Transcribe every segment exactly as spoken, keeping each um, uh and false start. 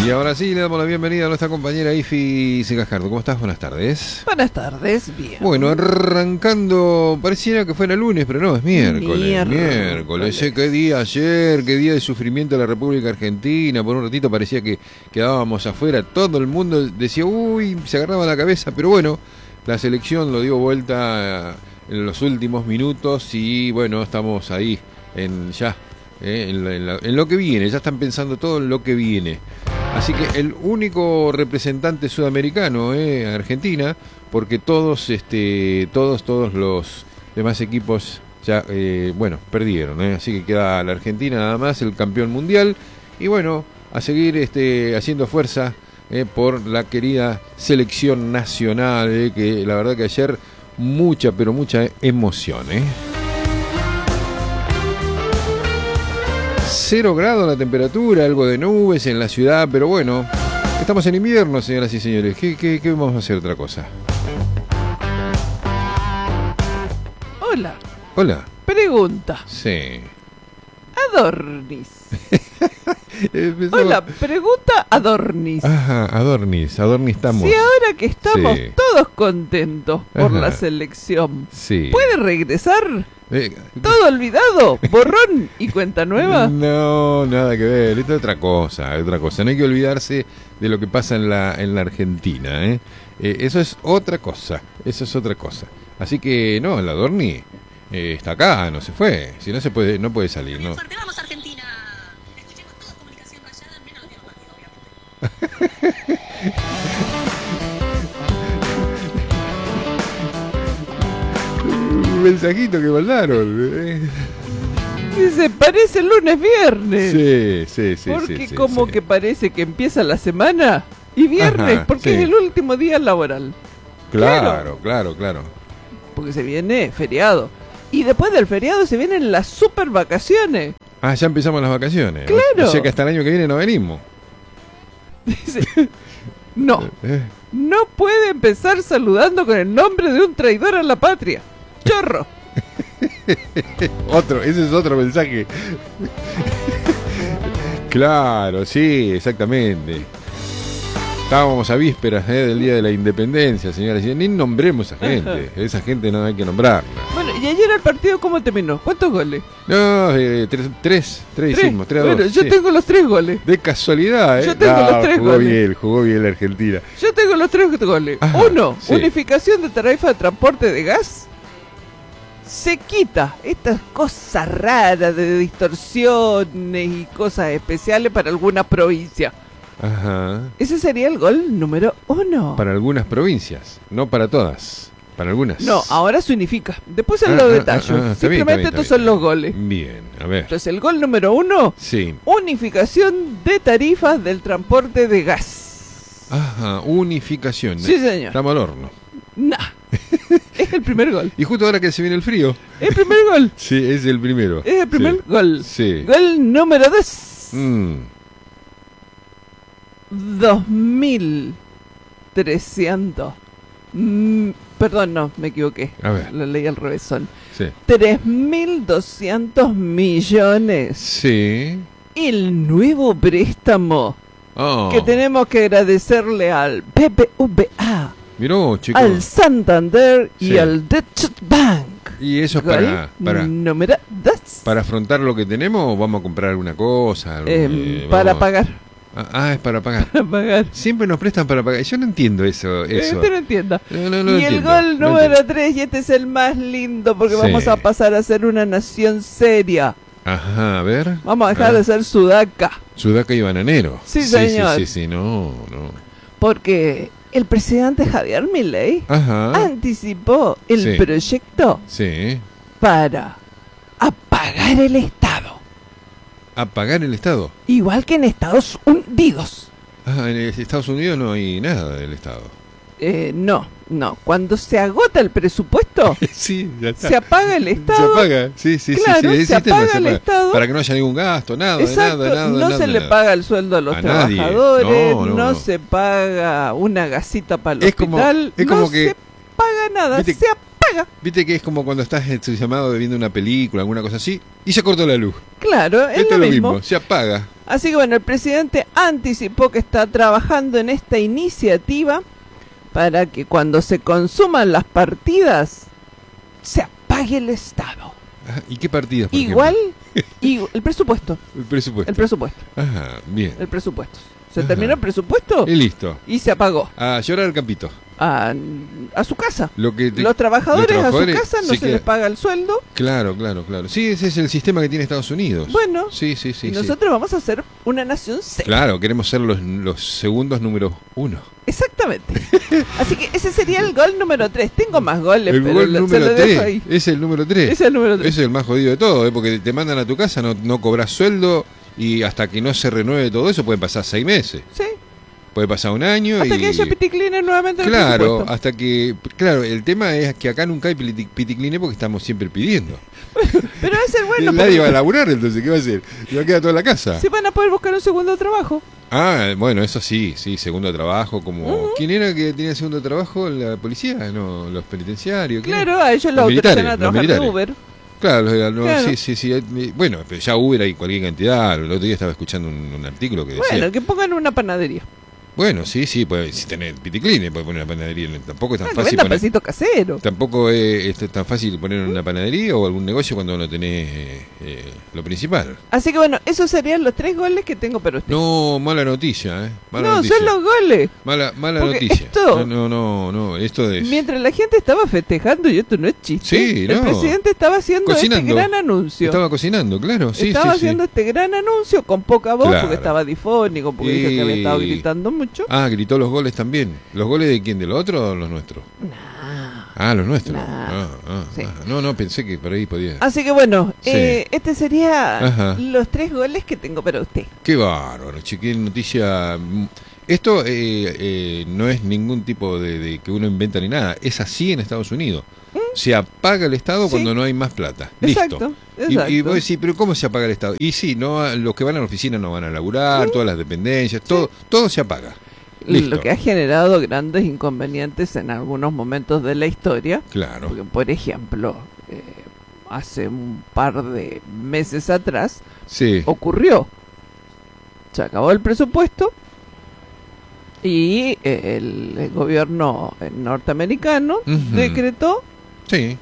Y ahora sí, le damos la bienvenida a nuestra compañera Ifi Segajardo. ¿Cómo estás? Buenas tardes. Buenas tardes, bien. Bueno, arrancando, pareciera que fuera lunes, pero no, es miércoles. Miércoles. Miércoles. Eh, qué día ayer, qué día de sufrimiento de la República Argentina. Por un ratito parecía que quedábamos afuera. Todo el mundo decía, uy, se agarraba la cabeza. Pero bueno, la selección lo dio vuelta en los últimos minutos y bueno, estamos ahí en ya. Eh, en, la, en, la, en lo que viene, ya están pensando todo en lo que viene. Así que el único representante sudamericano, eh, Argentina, porque todos, este, todos, todos los demás equipos ya, eh, bueno, perdieron, eh, así que queda la Argentina nada más, el campeón mundial, y bueno, a seguir, este, haciendo fuerza eh, por la querida selección nacional, eh, que la verdad que ayer mucha, pero mucha emoción, eh. Cero grados la temperatura, algo de nubes en la ciudad, pero bueno, estamos en invierno, señoras y señores. ¿Qué, qué, qué vamos a hacer otra cosa? Hola. Hola. Pregunta. Sí. Adornis. Empezó... Hola, pregunta Adornis. Ajá, Adornis, Adornis estamos. Si ahora que estamos sí. todos contentos por Ajá. la selección, sí. ¿puede regresar? Eh, ¿Todo olvidado? ¿Borrón y cuenta nueva? No, nada que ver, esto es otra cosa, es otra cosa. No hay que olvidarse de lo que pasa en la, en la Argentina, ¿eh? Eh, eso es otra cosa, eso es otra cosa. Así que no, el Adorni eh, está acá, no se fue, si no se puede, no puede salir, ¿no? Fuerte, vamos Argentina. Escuchemos toda comunicación rayada, menos los mismos partidos, obviamente. Un mensajito que mandaron. ¿eh? Dice, parece lunes viernes. Sí, sí, sí. Porque sí, sí, como sí. que parece que empieza la semana y viernes, Ajá, porque sí. es el último día laboral. Claro, claro, claro. Porque se viene feriado. Y después del feriado se vienen las super vacaciones. Ah, ya empezamos las vacaciones. Claro. O sea que hasta el año que viene no venimos. Dice, no, Eh, no puede empezar saludando con el nombre de un traidor a la patria. Chorro. Otro, ese es otro mensaje. Claro, sí, exactamente. Estábamos a vísperas eh, del Día de la Independencia, señoras y señores. Ni nombremos a esa gente. Esa gente no hay que nombrarla. Bueno, y ayer el partido, ¿cómo terminó? ¿Cuántos goles? No, eh, tres, tres, tres hicimos, tres a Bueno, dos. yo Sí. tengo los tres goles. De casualidad, ¿eh? Yo tengo No, los tres jugó goles. bien, jugó bien la Argentina. Yo tengo los tres goles. Ajá, Uno, sí. unificación de tarifa de transporte de gas. Se quita estas cosas raras de distorsiones y cosas especiales para algunas provincias. Ajá. Ese sería el gol número uno. Para algunas provincias, no para todas. Para algunas. No, ahora se unifica. Después Ah, en los ah, detalles. ah, ah, está bien, Simplemente está bien, estos está son bien. los goles. Bien, a ver. Entonces el gol número uno, Sí. unificación de tarifas del transporte de gas. Ajá, unificación. Sí, señor. Estamos al horno. Nah. Es el primer gol. Y justo ahora que se viene el frío. El primer gol. Sí, es el primero. Es el primer Sí. gol. Sí. Gol número dos. Mm. Dos mil trescientos. Mm, perdón, no, me equivoqué. A ver. Lo leí al revés. Son Sí. tres mil doscientos millones. Sí. El nuevo préstamo Oh. que tenemos que agradecerle al B B V A, Miró, chicos. al Santander y Sí. al Deutsche Bank. ¿Y eso es Gol para, para, número dos. para afrontar lo que tenemos o vamos a comprar alguna cosa? Algún- Em, eh, para vamos a- pagar. Ah, ah, es para pagar. Para pagar. Siempre nos prestan para pagar. Yo no entiendo eso. eso. Usted no entienda. No, no, no y el entiendo, gol no número entiendo. tres, y este es el más lindo porque Sí. vamos a pasar a ser una nación seria. Ajá, a ver. Vamos a dejar Ah. de ser sudaca. Sudaca y bananero. Sí, sí, señor. Sí, sí, sí, no, no. Porque el presidente Javier Milei Ajá. anticipó el Sí. proyecto Sí. para apagar el Estado. Apagar el Estado. Igual que en Estados Unidos. Ah, en Estados Unidos no hay nada del Estado. Eh, no, no. Cuando se agota el presupuesto, Sí, ya está. se apaga el Se Estado. apaga, sí, sí, Claro, sí, sí. el se sistema apaga se el apaga. Estado. Para que no haya ningún gasto, nada, Exacto, nada, nada. no nada, se le nada. paga el sueldo a los A nadie. trabajadores, No, no, no, no. se paga una gasita para el Es como- hospital, es como no que- se paga nada, ¿Viste? se apaga apaga. Viste que es como cuando estás en tu llamado viendo una película, alguna cosa así, y se cortó la luz. Claro, es Esto lo es lo mismo. mismo, se apaga. Así que bueno, el presidente anticipó que está trabajando en esta iniciativa para que cuando se consuman las partidas se apague el Estado. Ajá, ¿y qué partidas, por Igual, ejemplo? y el presupuesto, El presupuesto. el presupuesto, Ajá, bien. el presupuesto. Se Ajá. terminó el presupuesto Y listo. y se apagó. A llorar al campito. A, a su casa. Lo que te- Los trabajadores, los trabajadores a su casa no se se, quedan- les paga el sueldo. Claro, claro, claro. Sí, ese es el sistema que tiene Estados Unidos. Bueno, Sí, sí, sí. y sí. nosotros vamos a ser una nación seria. Claro, queremos ser los, los segundos número uno. Exactamente. Así que ese sería el gol número tres. Tengo más goles, El pero gol lo- se número lo dejo ahí. tres. Es el número tres. Ese es el número tres. Ese es el más jodido de todo, ¿eh? Porque te mandan a tu casa, no, no cobras sueldo y hasta que no se renueve todo eso pueden pasar seis meses. Sí. Puede pasar un año Hasta y... que haya piticlines nuevamente en el Claro, presupuesto. hasta que... Claro, el tema es que acá nunca hay piti- piticline porque estamos siempre pidiendo. Pero va a ser bueno. Y nadie porque va a laburar, entonces, ¿qué va a hacer? Y va a quedar toda la casa. se van a poder buscar un segundo trabajo. Ah, bueno, eso sí, sí, segundo trabajo, como... Ujú. ¿Quién era que tenía segundo trabajo? ¿La policía? No, los penitenciarios. ¿quién Claro, era? a ellos Los los autorizan militares, a los trabajar de militares. Uber. Claro, los- no, Claro. sí, sí, sí. eh, Bueno, pero ya Uber hay cualquier cantidad. El otro día estaba escuchando un, un artículo que decía... Bueno, que pongan una panadería. Bueno, sí, sí, puede, si tenés piticline, puede poner una panadería. Tampoco es tan Ah, que fácil venda poner... pasito casero. Tampoco es, es tan fácil poner una panadería o algún negocio cuando no tenés eh, eh, lo principal. Así que bueno, esos serían los tres goles que tengo para usted. No, mala noticia, ¿eh? Mala No, noticia. son los goles. Mala, mala Porque noticia. esto- No, no, no, no, esto es... Mientras la gente estaba festejando, y esto no es chiste, Sí, el no. presidente estaba haciendo Cocinando. este gran anuncio. Estaba cocinando, claro, sí, estaba sí, sí. haciendo este gran anuncio con poca voz, Claro. porque estaba difónico, porque dijo que había estado Y- gritando mucho. Ah, gritó los goles también. ¿Los goles de quién? ¿De los otros o los nuestros? Nah. Ah, los nuestros. Nah. Ah, ah, Sí. ah. No, no, pensé que por ahí podía... Así que bueno, Sí. eh, este sería Ajá. los tres goles que tengo para usted. Qué bárbaro, che, qué noticia. Esto eh, eh, no es ningún tipo de, de que uno inventa ni nada, es así en Estados Unidos. Se apaga el Estado Sí. cuando no hay más plata. Listo. Exacto, Y, exacto. y vos decís, pero ¿cómo se apaga el Estado? Y sí, no, los que van a la oficina no van a laburar, todas las dependencias, todo, todo se apaga. Listo. Lo que ha generado grandes inconvenientes en algunos momentos de la historia. Claro. Porque, por ejemplo, eh, hace un par de meses atrás Sí. ocurrió. Se acabó el presupuesto y eh, el, el gobierno eh, norteamericano Ujú. decretó Sí,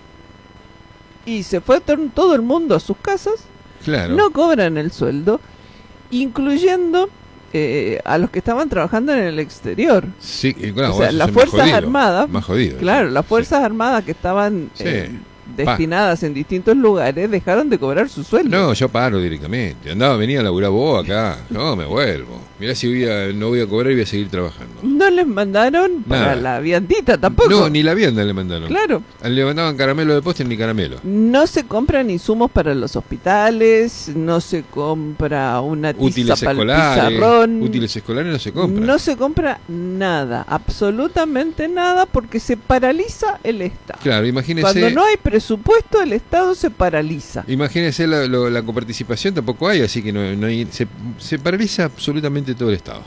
y se fue to- todo el mundo a sus casas. claro. No cobran el sueldo, incluyendo eh, a los que estaban trabajando en el exterior. Sí, y claro, O sea, eso las es más Fuerzas jodido, Armadas, Más jodido. Claro, las Sí. Fuerzas Armadas que estaban Sí. eh, destinadas en distintos lugares dejaron de cobrar su sueldo. No, yo paro directamente. Andaba, venía a laburar vos acá. No, me vuelvo. Mirá si voy a, no voy a cobrar y voy a seguir trabajando. No les mandaron para Nada. la viandita tampoco. No, ni la vianda le mandaron. Claro. Le mandaban caramelo de postre ni caramelo. No se compran insumos para los hospitales, no se compra una tiza Útiles para el escolares. pizarrón. Útiles escolares no se compran. No se compra nada, absolutamente nada, porque se paraliza el Estado. Claro, imagínese. Cuando no hay presupuesto, el Estado se paraliza. Imagínese la, lo- la coparticipación tampoco hay, así que no, no hay, se, se paraliza absolutamente todo el Estado.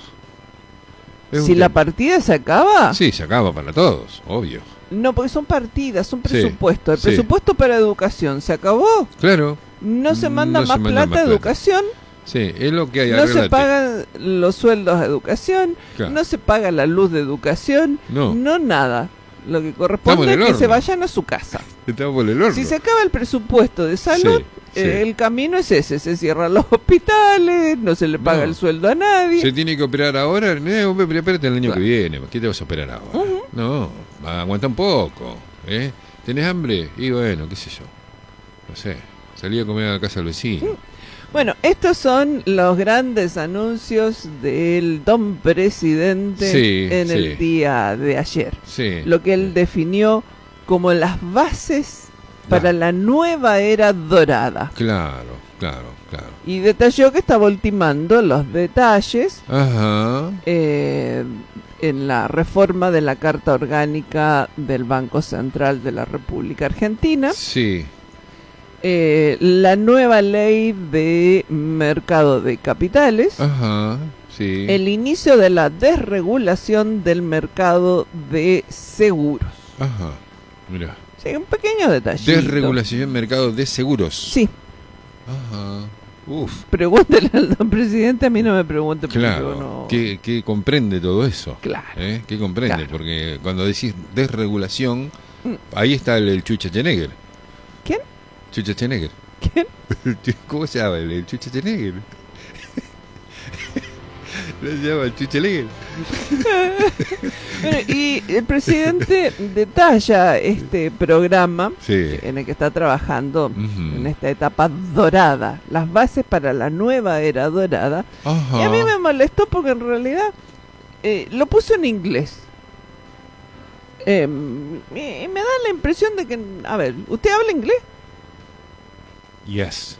Es un Si la tema. partida se acaba, Sí, se acaba para todos, obvio. no, porque son partidas, son Sí, presupuestos. El sí. presupuesto para educación se acabó, Claro, no se manda No se más manda plata más a plata. educación, sí, es lo que hay. no se arréglate. pagan los sueldos a educación, Claro. no se paga la luz de educación, No. nada. Lo que Estamos corresponde en es el que horno. se vayan a su casa. Estamos por el horno. Si se acaba el presupuesto de salud, Sí, eh, sí. el camino es ese, se cierran los hospitales, no se le paga No. el sueldo a nadie. ¿Se tiene que operar ahora? No, hombre, pero espérate el año Claro. que viene. ¿Qué te vas a operar ahora? Ujú. No, aguanta un poco. ¿eh? ¿Tenés hambre? Y bueno, qué sé yo. No sé. Salí a comer a la casa del vecino. Bueno, estos son los grandes anuncios del don presidente Sí, en sí. el día de ayer. Sí. Lo que él definió como las bases para Ya. la nueva era dorada. Claro, claro, claro. Y detalló que estaba ultimando los detalles Ajá. eh, en la reforma de la Carta Orgánica del Banco Central de la República Argentina, Sí. eh, la nueva ley de mercado de capitales, Ajá. Sí. el inicio de la desregulación del mercado de seguros. Ajá. Mira. Sí, un pequeño detallito. Desregulación del mercado de seguros. Sí, Ajá. Uf. pregúntele al don presidente, a mí no me pregunte porque Claro. yo no... ¿Qué, qué comprende todo eso? Claro. ¿Eh? ¿Qué comprende? Claro. Porque cuando decís desregulación, Mm. ahí está el, el Schwarzenegger. ¿Quién? Schwarzenegger. ¿Quién? ¿Cómo se llama el, el Schwarzenegger? ¿No se llama el Schwarzenegger? Bueno, y el presidente detalla este programa Sí. en el que está trabajando Ujú. en esta etapa dorada, las bases para la nueva era dorada. Ajá. Y a mí me molestó porque en realidad eh, lo puso en inglés. Eh, y, y me da la impresión de que, a ver, ¿usted habla inglés? Yes.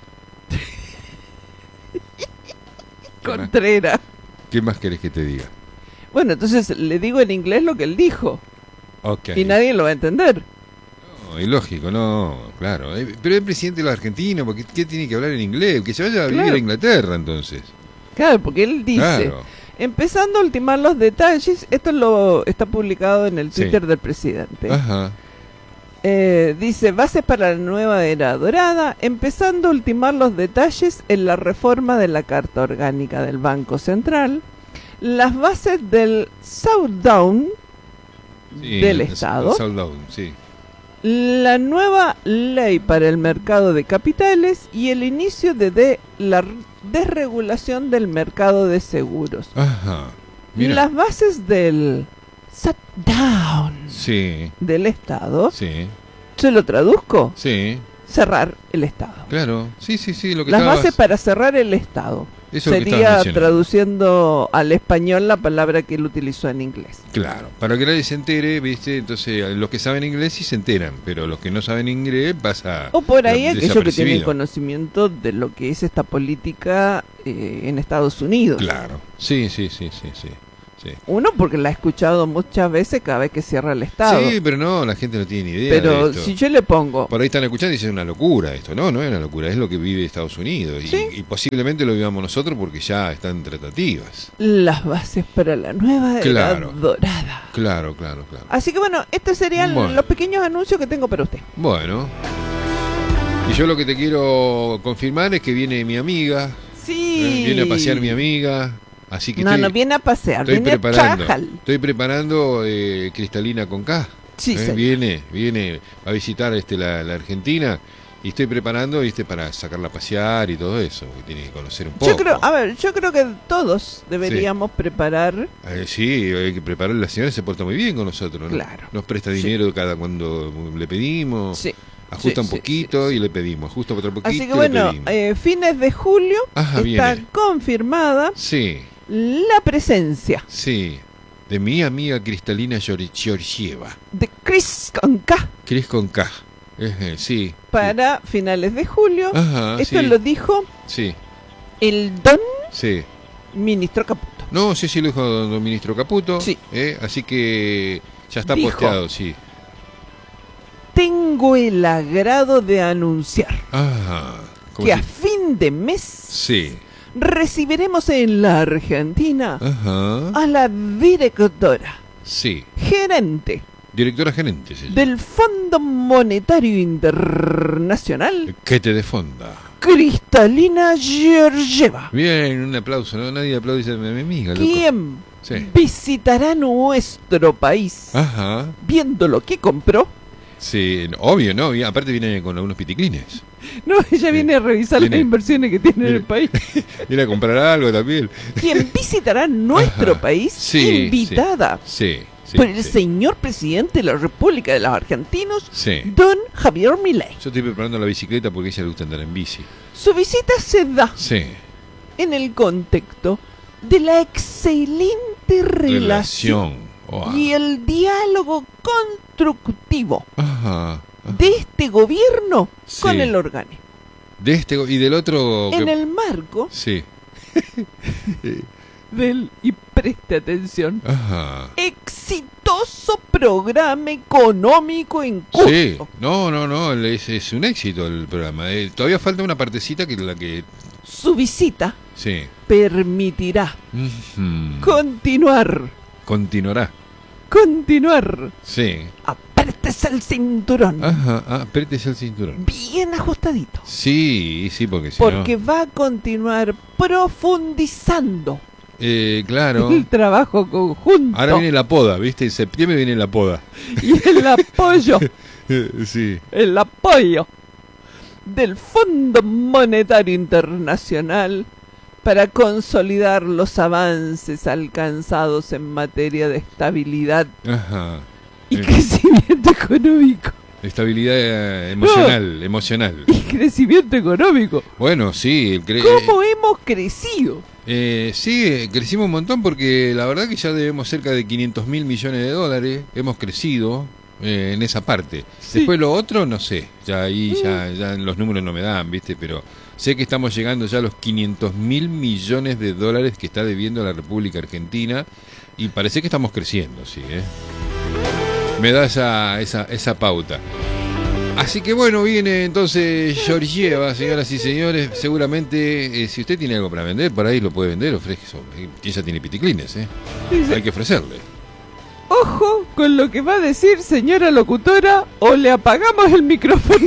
¿Qué más, Contreras. ¿Qué más querés que te diga? Bueno, entonces le digo en inglés lo que él dijo Ok. y nadie lo va a entender. No, es lógico, no, claro. Eh, Pero es presidente de la Argentina, porque ¿qué tiene que hablar en inglés? Que se vaya a vivir Claro. a Inglaterra, entonces. Claro, porque él dice, Claro. empezando a ultimar los detalles, esto lo está publicado en el Sí. Twitter del presidente. Ajá. Eh, dice, bases para la nueva era dorada, empezando a ultimar los detalles en la reforma de la Carta Orgánica del Banco Central, las bases del Shutdown Sí, del el- el Estado, sold out, sí. la nueva ley para el mercado de capitales y el inicio de, de la r- desregulación del mercado de seguros. Ajá. Mira. Las bases del shutdown Sí, del Estado, sí, ¿se lo traduzco? sí, Cerrar el Estado. claro. Sí, sí, sí, lo que Las estabas- bases para cerrar el Estado. Eso es lo que Sería estabas mencionando. traduciendo al español la palabra que él utilizó en inglés. Claro, para que nadie se entere, ¿viste? Entonces, los que saben inglés sí se enteran, pero los que no saben inglés pasa O por ahí de- aquellos que tienen desapercibido. conocimiento de lo que es esta política eh, en Estados Unidos. Claro, sí, sí, sí, sí, sí. sí. Uno porque la ha escuchado muchas veces cada vez que cierra el Estado. Sí, pero no, la gente no tiene ni idea de Pero esto. si yo le pongo... Por ahí están escuchando y dicen una locura esto. No, no es una locura, es lo que vive Estados Unidos. Y, Sí. y posiblemente lo vivamos nosotros porque ya están tratativas. Las bases para la nueva era Claro. dorada. Claro, claro, claro. Así que bueno, estos serían Bueno. los pequeños anuncios que tengo para usted. Bueno. Y yo lo que te quiero confirmar es que viene mi amiga. Sí. ¿eh? Viene a pasear mi amiga. Así que No, estoy, no viene a pasear, estoy viene a preparando. trabajar. Estoy preparando eh, Cristalina con K. Sí, ¿eh? señor. Viene, viene a visitar este la, la Argentina. Y estoy preparando, viste, para sacarla a pasear y todo eso. Que tiene que conocer un poco. Yo creo, a ver, yo creo que todos deberíamos preparar. Eh, sí, hay que preparar. La señora se porta muy bien con nosotros, ¿no? Claro. Nos presta Sí. dinero cada cuando le pedimos. Sí. Ajusta Sí, un sí, poquito sí, y sí. le pedimos. Ajusta otro poquito Así y que le bueno, pedimos. eh, fines de julio Ajá, está viene. confirmada Sí, la presencia sí. De mi amiga Cristalina Geor- Georgieva. de Chris con K Cris con K. Eh, sí. para finales de julio. Ajá, Esto sí. lo dijo Sí, el don sí. ministro Caputo. No, sí, sí, lo dijo don, don ministro Caputo. Sí. eh, así que ya está Dijo. posteado, sí. Tengo el agrado de anunciar Ajá. ¿Cómo que se- a fin de mes Sí. recibiremos en la Argentina Ajá. a la directora Sí. gerente Directora gerente, sí. del Fondo Monetario Internacional, Que te defonda. Cristalina Georgieva, Bien, un aplauso, ¿no? Nadie aplaude a mi amiga, loco. quien Sí. visitará nuestro país Ajá. viendo lo que compró. Sí, obvio, ¿no? Y aparte viene con algunos piticlines. No, ella viene a revisar Viene- las inversiones que tiene en viene- el país. Viene a comprar algo también. Quien visitará nuestro Ajá. país, Sí, invitada Sí, sí. por el sí. señor presidente de la República de los Argentinos, Sí. don Javier Milei. Yo estoy preparando la bicicleta porque a ella le gusta andar en bici. Su visita se da Sí. en el contexto de la excelente relación, Relación. Wow. y el diálogo constructivo Ajá. de este gobierno Sí. con el organismo. De este go- y del otro. En que- el marco Sí. del, y preste atención, Ajá. exitoso programa económico en curso. Sí. No, no, no. Es, es un éxito el programa. Eh, todavía falta una partecita que la que. Su visita Sí. permitirá Ujú. continuar, Continuará. continuar, Sí. apretando apriétese el cinturón. Ajá, ah, apriétese el cinturón. Bien ajustadito. Sí, sí, porque si Porque no... va a continuar profundizando Eh, claro. el trabajo conjunto. Ahora viene la poda, ¿viste? En septiembre viene la poda. Y el apoyo, Sí. el apoyo del Fondo Monetario Internacional para consolidar los avances alcanzados en materia de estabilidad Ajá. y Eh, crecimiento económico. Estabilidad eh, emocional, emocional. Y crecimiento económico. Bueno, sí, el cre- ¿Cómo hemos crecido? eh, sí, eh, crecimos un montón porque la verdad que ya debemos cerca de quinientos mil millones de dólares. Hemos crecido eh, en esa parte. Sí. Después lo otro, no sé. Ya ahí ya, ya los números no me dan, ¿viste? Pero sé que estamos llegando ya a los quinientos mil millones de dólares que está debiendo la República Argentina. Y parece que estamos creciendo, sí, ¿eh? Me da esa, esa, esa pauta. Así que bueno, viene entonces Georgieva, señoras y señores. Seguramente, eh, si usted tiene algo para vender, por ahí lo puede vender, ofrece. Ella tiene piticlines, ¿eh? Dice, Hay que ofrecerle. ojo con lo que va a decir, señora locutora, o le apagamos el micrófono.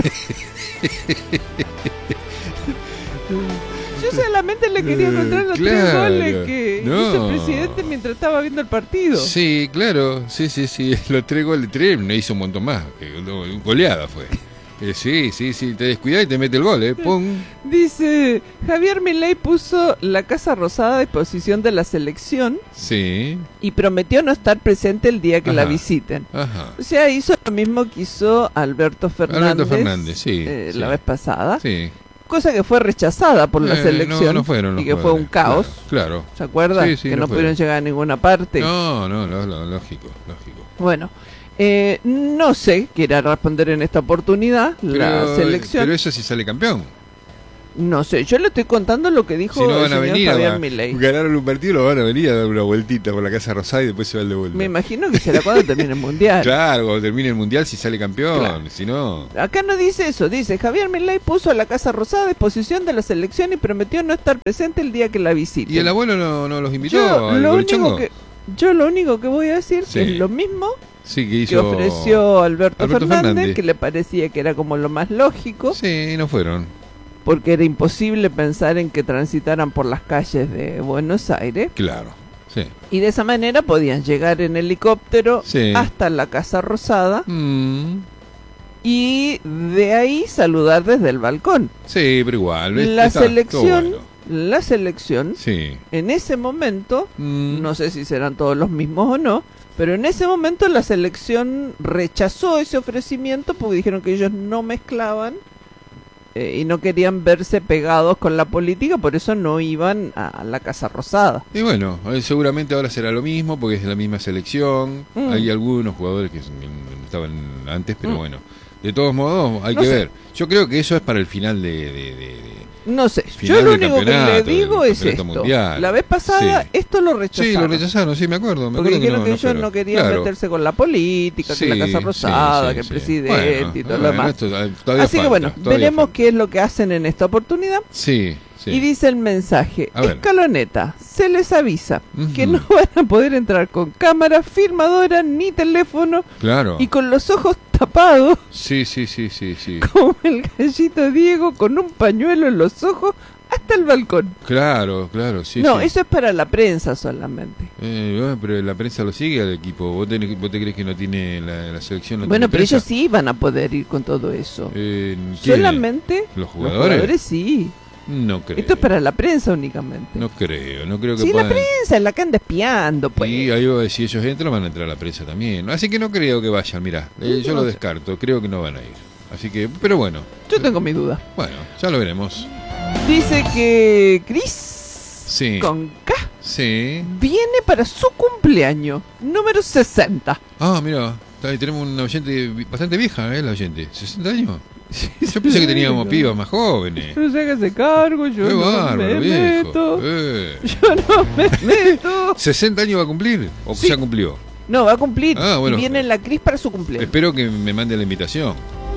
Yo solamente le quería contar los tres Claro. goles que No. hizo el presidente mientras estaba viendo el partido. Sí, claro, sí, sí, sí. Los tres goles, tres, no hizo un montón más. que no, Goleada fue. Eh, sí, sí, sí, te descuidas y te mete el gol, ¿eh? Pum. Dice, Javier Milei puso la Casa Rosada a disposición de la selección Sí, y prometió no estar presente el día que la Ajá. visiten. ajá. O sea, hizo lo mismo que hizo Alberto Fernández, Alberto Fernández, sí, eh, sí. la vez pasada, Sí. cosa que fue rechazada por la Eh, selección no, no fueron los y que fue jugadores. un caos. Claro. ¿Se acuerda? Sí, sí, que no no, fueron. pudieron llegar a ninguna parte. No, no, no, no, lógico, lógico. Bueno, eh, no sé qué irá a responder en esta oportunidad la Pero, selección. pero eso sí sale campeón. No sé, yo le estoy contando lo que dijo Si no el van a señor venir, Javier va- Milei. ganaron un partido, lo van a venir a dar una vueltita por la Casa Rosada y después se van de vuelta. Me imagino que será cuando termine el mundial. Claro, cuando termine el mundial si sale campeón, Claro. si no... Acá no dice eso, dice Javier Milei puso la Casa Rosada a disposición de la selección y prometió no estar presente el día que la visite. ¿Y el abuelo no, no los invitó yo, al lo Golichongo? único que, yo lo único que voy a decir Sí. es lo mismo Sí, que que hizo... ofreció Alberto, Alberto Fernández, Fernández. que le parecía que era como lo más lógico, Sí, no fueron. porque era imposible pensar en que transitaran por las calles de Buenos Aires, Claro, sí. y de esa manera podían llegar en helicóptero Sí. hasta la Casa Rosada Mm, y de ahí saludar desde el balcón. sí, pero igual. ¿ves? La Está todo selección, bueno. la selección, Sí. en ese momento, Mm, no sé si serán todos los mismos o no, pero en ese momento la selección rechazó ese ofrecimiento porque dijeron que ellos no mezclaban eh, y no querían verse pegados con la política, por eso no iban a la Casa Rosada. Y bueno, eh, seguramente ahora será lo mismo porque es la misma selección. Mm. Hay algunos jugadores que mm, estaban antes, pero Mm. bueno. De todos modos, hay No que sé. ver. Yo creo que eso es para el final de... de- de- de- No sé, Final yo lo del único que le campeonato, digo del es campeonato esto. mundial. La vez pasada Sí. esto lo rechazaron. Sí, lo rechazaron, sí, me acuerdo. Me Porque acuerdo dijeron que, no, ellos fueron. no querían Claro. meterse con la política, Sí, que la Casa sí, Rosada, sí, que el sí. presidente Bueno, y todo lo bueno, demás. esto, eh, todavía Así que falta, bueno, todavía veremos falta. qué es lo que hacen en esta oportunidad. Sí, sí. Y dice el mensaje, A ver. escaloneta, se les avisa Ujú. que no van a poder entrar con cámara, firmadora, ni teléfono Claro. y con los ojos tapados, Sí, sí, sí, sí, sí. como el gallito Diego con un pañuelo en los ojos hasta el balcón. Claro, claro, sí, no, sí. eso es para la prensa solamente. Eh, bueno, pero la prensa lo sigue al equipo. ¿Vos, tenés, vos te crees que no tiene la, la selección? No Bueno, tiene pero prensa? ellos sí van a poder ir con todo eso. Eh, ¿quiénes? Solamente ¿Los jugadores? sí. No creo. Esto es para la prensa únicamente. No creo, no creo que Sí, la puedan. prensa es la que anda espiando, pues. Y ahí va, si ellos entran, van a entrar a la prensa también. Así que no creo que vayan, mirá. Eh, yo No lo sé. descarto, creo que no van a ir. Así que, pero bueno. Yo tengo mi duda. Bueno, ya lo veremos. Dice que Chris Sí. con K Sí. viene para su cumpleaños, número sesenta. Ah, mira, está ahí, tenemos una oyente vi- bastante vieja, ¿eh? La oyente. ¿sesenta años? Yo pensé que teníamos pibas más jóvenes. No se hágase cargo, yo Qué no bárbaro, me viejo. meto. Eh. Yo no me meto. ¿sesenta años va a cumplir? ¿O Sí. ya cumplió? No, va a cumplir. Ah, bueno. Y viene la Cris para su cumpleaños. Espero que me mande la invitación.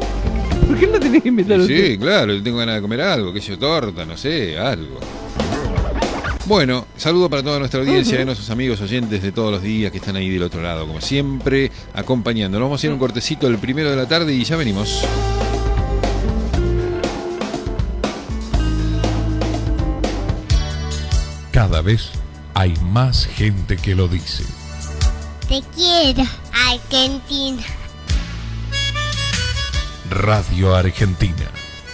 ¿Por qué no tenés que invitar a Sí, usted? claro, yo tengo ganas de comer algo, que yo torta, no sé, algo. Bueno, saludo para toda nuestra audiencia, uh-huh. nuestros amigos oyentes de todos los días que están ahí del otro lado, como siempre, acompañándonos. Vamos a hacer un cortecito el primero de la tarde y ya venimos. Cada vez hay más gente que lo dice. Te quiero, Argentina. Radio Argentina.